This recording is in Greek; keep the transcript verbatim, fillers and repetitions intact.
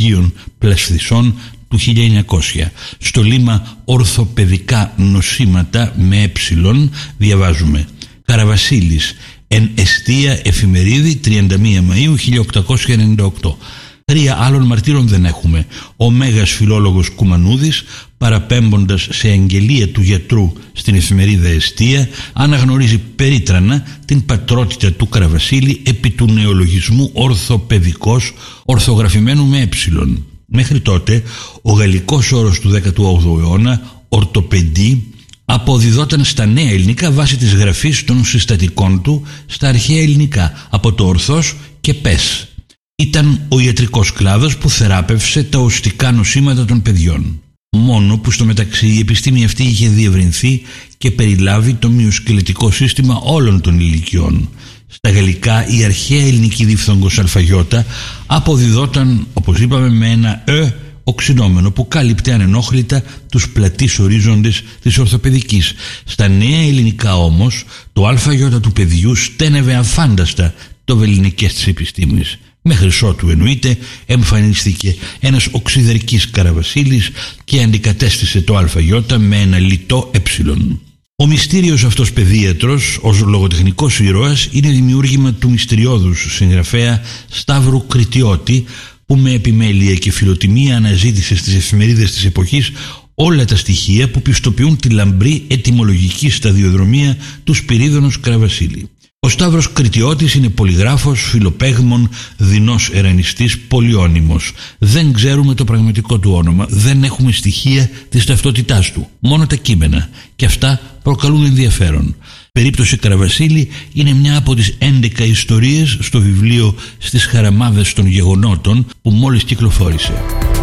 Αγίων Πλασθησών του χίλια εννιακόσια. Στο λίμα ορθοπαιδικά νοσήματα με ε διαβάζουμε Καραβασίλης, εν εστία εφημερίδη, τριάντα μία Μαΐου χίλια οκτακόσια ενενήντα οκτώ. Τρία άλλων μαρτύρων δεν έχουμε. Ο μέγας φιλόλογος Κουμανούδης, παραπέμποντας σε αγγελία του γιατρού στην εφημερίδα Εστία, αναγνωρίζει περίτρανα την πατρότητα του Καραβασίλη επί του νεολογισμού ορθοπαιδικός, ορθογραφημένου με ε. Μέχρι τότε ο γαλλικός όρος του δέκατου όγδοου αιώνα, ορτοπεντή, αποδιδόταν στα νέα ελληνικά βάσει της γραφής των συστατικών του στα αρχαία ελληνικά από το ορθός και πες. Ήταν ο ιατρικός κλάδος που θεράπευσε τα οστικά νοσήματα των παιδιών. Μόνο που στο μεταξύ η επιστήμη αυτή είχε διευρυνθεί και περιλάβει το μυοσκελετικό σύστημα όλων των ηλικιών. Στα γαλλικά η αρχαία ελληνική διφθόγκος αλφαγιώτα αποδιδόταν, όπως είπαμε, με ένα «ε» οξυνόμενο που κάλυπτε ανενόχλητα τους πλατείς ορίζοντες της ορθοπαιδικής. Στα νέα ελληνικά όμως το αλφαγιώτα του παιδιού στένευε αφάνταστα το βελληνικές της επιστήμης. Μέχρι ότου εννοείται εμφανίστηκε ένας οξυδερκής Καραβασίλης και αντικατέστησε το αλφαγιώτα με ένα λιτό ε. Ο μυστήριος αυτός παιδίατρος ως λογοτεχνικός ήρωας είναι δημιούργημα του μυστηριώδους συγγραφέα Σταύρου Κρητιώτη, που με επιμέλεια και φιλοτιμία αναζήτησε στις εφημερίδες της εποχής όλα τα στοιχεία που πιστοποιούν τη λαμπρή ετυμολογική σταδιοδρομία του Σπυρίδωνος Καραβασίλη. Ο Σταύρος Κρητιώτης είναι πολυγράφος, φιλοπαίγμων, δεινός ερανιστής, πολυώνυμος. Δεν ξέρουμε το πραγματικό του όνομα, δεν έχουμε στοιχεία της ταυτότητάς του, μόνο τα κείμενα, και αυτά προκαλούν ενδιαφέρον. Περίπτωση Καραβασίλη είναι μια από τις έντεκα ιστορίες στο βιβλίο «Στις χαραμάδες των γεγονότων» που μόλις κυκλοφόρησε.